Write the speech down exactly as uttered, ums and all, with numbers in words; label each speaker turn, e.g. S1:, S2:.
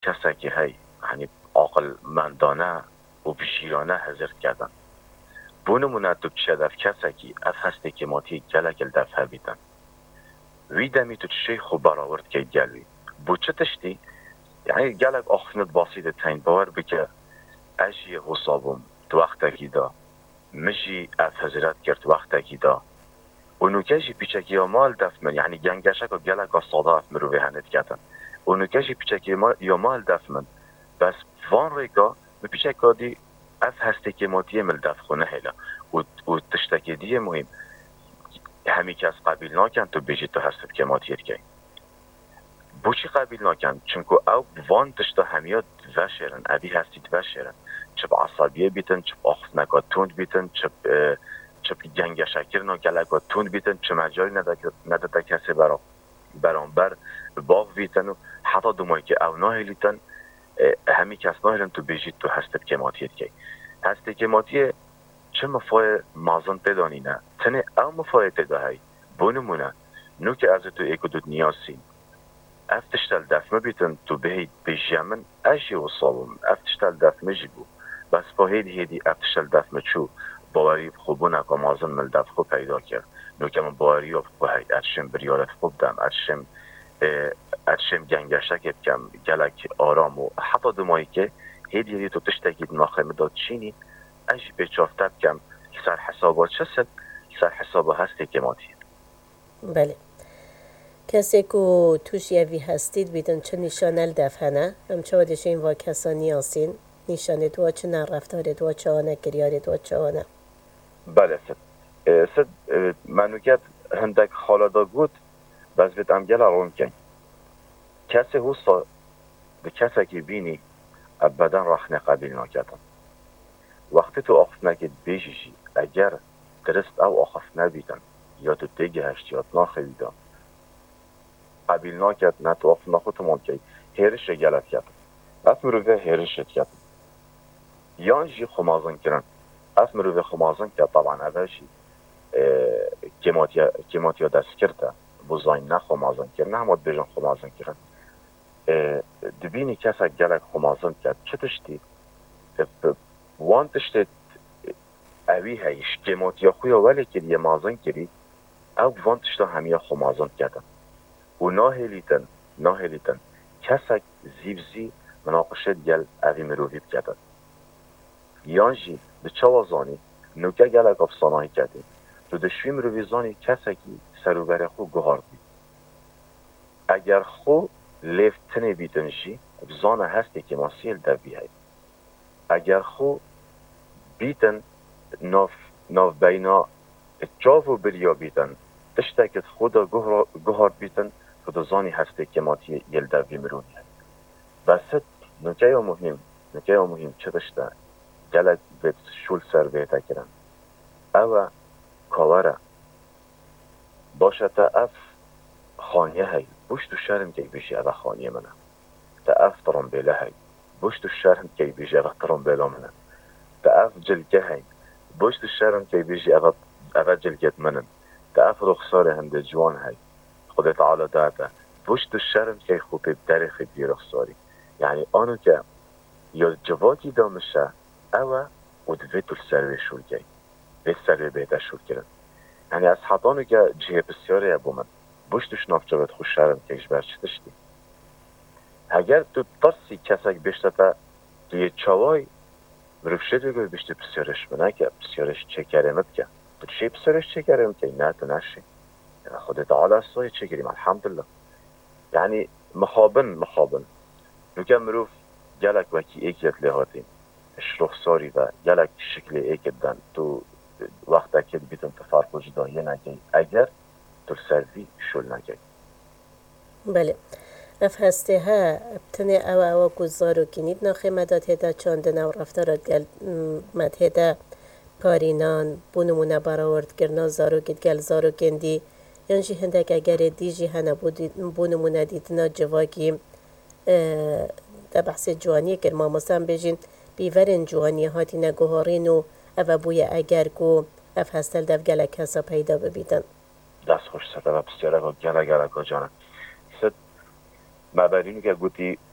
S1: کسی که هی یعنی عاقل مندانه و بشیرانه حضر کردن بونمونه تو بشدف کسی که اف هسته که ماتی گلک الدفع بیدن وی دمی تو چه خوب براورد که گلوی بو چه تشتی یعنی گلک آخفنت باسیده تین باور بکه اجی حسابم تو وقت کی دا مجی اف حضرت کرد وقت کی دا اونو کجی پیچکی مال دف من یعنی گنگشک و گلک صدا اف مرو به هنت کردن اونو کجی پیچکی یا مال دف من بس وان ریکا به پیچکا دی اف هسته که ماتیه مل دف خونه هلا و, و تشتکی دیه مهم همی کس قبیل ناکن تو بیجی تو هستت که ماتیت که بوچی قبیل ناکن چونکو او وان تشتا همیات وشرن ابی هستید وشرن چپ عصبیه بیتن چپ آخف نکات توند بیتن چپ چپ گنگ شکر ناگلکات توند بیتن چپ مجاری نداده کسی برا برانبر باغ بیتن و حتی دومایی که او ناهلیتن همی کس ناهلن تو بیجید تو هستت که ماتیت که هسته که ماتیه چه مفای مازن تدانی نه تنه او مفای تداهی بونمونه نو که از تو ایکو دود نیاسی افتشتل دفمه بیتن تو بهید بیجیمن اجی و صابم افتشتل دفمه جی بو بس با هیدی هیدی افتشتل دفمه چو باوری خوبونه که مازن مل دف خوب پیدا کرد نو که من باوری ها بهی ارشم بریارت خوب دم ارشم ارشم گنگشک بکم گلک آرام و حتی دومایی که هیدی هیدی تو تشتکید ناخمه داد چینی اجی بچافته بکم سر حسابات چسد سر حسابا هستی که ماتید.
S2: بله. کسی که توش یوی هستید بیدن چه نشانه الدفنه هم چه ودیش این وا کسانی هستین نشانه دوا چه نرفتار دوا چه آنه گریار دوا چه آنه
S1: بله سد سد منوکت هندک خالادا گود بس بید امگل آرون کن کسی حوصا به کسی که بینی ابدا رخنه قبیل ناکدن وقتی تو آخف نکد بیشیشی اگر درست او آخف نبیدن یا تو دیگه هشتیات ناخویدن قبیل ناکد نه تو آخف نخوتو من که هیرش گلت کد اف مروفه هیرشت کد یانجی خمازن کرن اف مروفه خمازن کد طبعا اوشی کماتیا دست کرده بزاین نه خمازن کرن نه همات بیجن خمازن کرن دبینی کسا گلک خمازن کد چه تشتی وان تشتی اوی هایش کماتیا خویا ولی که یه مازن کری او وان تشتا همیه خمازن کدن و ناهلیتن ناهلیتن کسک زیبزی مناقشه گل اوی مروفی بکدن یانجی به چوازانی نوکه گلک افسانهی کدین تو دشوی مروفی زانی کسکی سروبر خو گهار بید اگر خو لیفتنه بیتنشی بزانه هستی که ماسیل دوی هید اگر خو بیتن ناف ناف بینا چاو و بریا بیتن تشتکت خدا گهار بیتن خدا زانی هسته که ماتی یل دوی مرونی هست بسد نکه یا مهم نکه یا مهم چه دشته گلک بیت شول سر بیتا کرن او کاوره باشه تا اف خانیه هی بوش تو شرم که بیشی او خانیه منه تا اف ترمبیله هی بوش تو شرم که بیشی او ترمبیله منه تا اف جلگه هی بوش تو شرم که بیشی او او جلگت منن تا اف رخصار هنده جوان هی خدا تعالی داده بوش تو شرم که خوبه بدرخ بی رخصاری یعنی آنو که یا جواکی دامشه او و دوی تو سروی شول گی به سروی بیده شول کرن یعنی از حدانو که جه بسیاری بومن بوش توش نافجابت خوش شرم که ایش برچه دشتی اگر تو ترسی کسک بشته تا توی چاوای مروفشه دیگه بشته بسیارش بنا که بسیارش چه کرمت که تو چه بسیارش چه کرمت که نه تو نشی یعنی خود تعالی سوی چه کریم الحمدلله یعنی مخابن مخابن نو که مروف گلک وکی ایکیت لحاتیم اشرخ ساری و گلک شکل ایکت دن تو وقتا که بیتون تفرق وجدانیه نگی اگر تو سروی شل نگی
S2: بله اف هسته ها ابتنه او او گزارو کنید ناخی مداد هده چاندن او رفتارات گل مد هده پارینان بونمونه براورد گرنا زارو گید گل زارو گندی یانجی هندک اگر دیجی هنه بونمونه دیدنا جواگی در بحث جوانی کر ما مثلا بجین بیورن جوانی هاتی نگوهارین و او بوی اگر گو اف هستل دف گلک هسا پیدا ببیدن
S1: دست خوش سده و بسیاره گل گلک گلک جانه ست مبرینو که گوتی